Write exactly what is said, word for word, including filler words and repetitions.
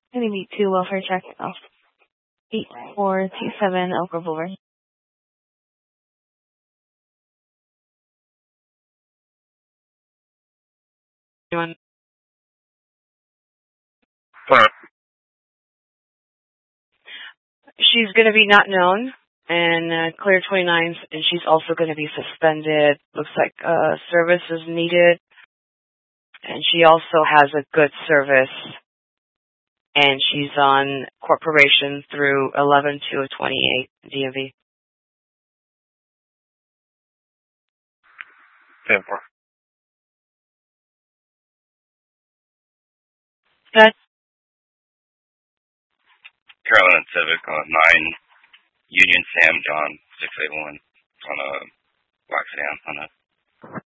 Going to be two welfare check off eight four two seven Elk Grove Boulevard. Anyone? What? She's going to be not known and uh, clear twenty-ninth, and she's also going to be suspended. Looks like uh, service is needed, and she also has a good service, and she's on corporation through eleven two of twenty-eight D M V. ten four. Good. Carolina Civic on nine Union Sam John six eight one on a black sedan on a